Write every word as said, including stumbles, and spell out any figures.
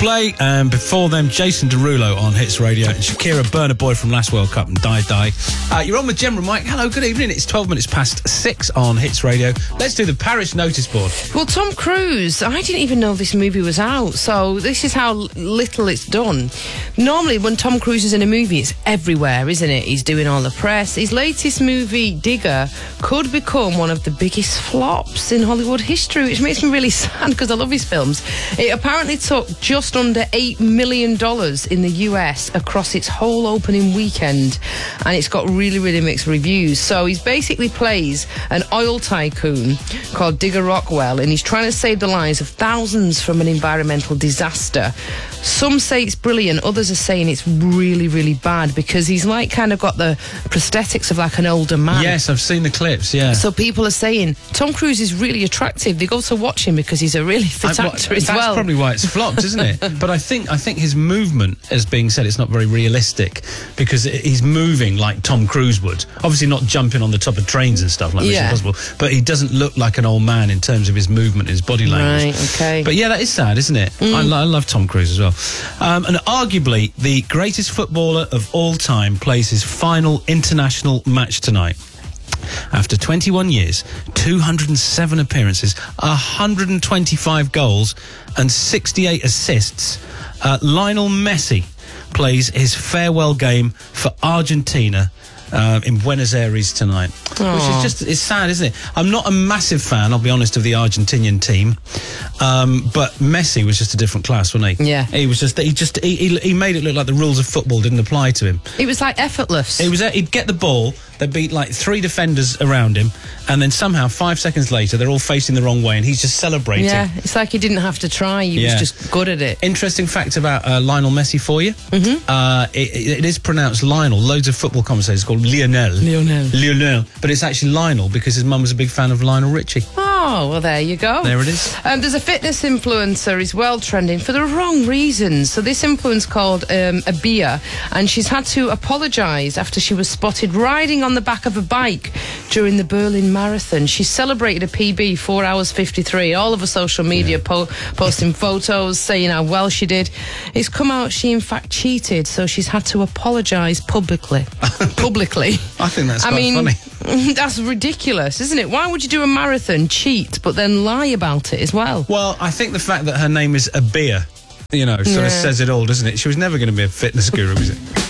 Coldplay, and before them, Jason Derulo on Hits Radio, and Shakira, Burna Boy from last World Cup, and Die Die. Uh, you're on with Gemma and Mike. Hello, good evening. It's twelve minutes past six on Hits Radio. Let's do the Paris notice board. Well, Tom Cruise, I didn't even know this movie was out, so this is how little it's done. Normally, when Tom Cruise is in a movie, it's everywhere, isn't it? He's doing all the press. His latest movie, Digger, could become one of the biggest flops in Hollywood history, which makes me really sad because I love his films. It apparently took just under eight million dollars in the U S across its whole opening weekend, and it's got really, really mixed reviews. So he basically plays an oil tycoon called Digger Rockwell, and he's trying to save the lives of thousands from an environmental disaster. Some say it's brilliant, others are saying it's really, really bad because he's like kind of got the prosthetics of like an older man. Yes, I've seen the clips, yeah. So people are saying Tom Cruise is really attractive. They go to watch him because he's a really fit I, actor well, as that's well. That's probably why it's flopped, isn't it? But I think I think his movement, as being said, it's not very realistic because he's moving like Tom Cruise would. Obviously not jumping on the top of trains and stuff like yeah. Mission Impossible, but he doesn't look like an old man in terms of his movement, his body language. Right, okay. But yeah, that is sad, isn't it? Mm. I, lo- I love Tom Cruise as well. Um, and arguably the greatest footballer of all time plays his final international match tonight. After twenty-one years, two hundred seven appearances, one hundred twenty-five goals and sixty-eight assists, uh, Lionel Messi plays his farewell game for Argentina uh, in Buenos Aires tonight. Aww. Which is just, it's sad, isn't it? I'm not a massive fan, I'll be honest, of the Argentinian team, um, but Messi was just a different class, wasn't he? Yeah. He was just, he just, he, he, he made it look like the rules of football didn't apply to him. It was like effortless. It was, he'd get the ball, they'd beat like three defenders around him, and then somehow five seconds later they're all facing the wrong way and he's just celebrating. Yeah, it's like he didn't have to try, he Yeah. was just good at it. Interesting fact about uh, Lionel Messi for you. Mm-hmm. Uh, it, it is pronounced Lionel. Loads of football commentators call Lionel. Lionel. Lionel. But it's actually Lionel because his mum was a big fan of Lionel Richie. Oh, well, there you go. There it is. Um, there's a fitness influencer as well trending for the wrong reasons. So this influencer called um, Abia, and she's had to apologise after she was spotted riding on the back of a bike during the Berlin Marathon. She celebrated a P B, four hours fifty-three, all over social media, yeah. po- posting photos, saying how well she did. It's come out she in fact cheated, so she's had to apologise publicly. publicly. I think that's I quite mean, funny. That's ridiculous, isn't it? Why would you do a marathon, cheat, but then lie about it as well? Well, I think the fact that her name is Abia, you know, sort yeah. of says it all, doesn't it? She was never going to be a fitness guru, was it?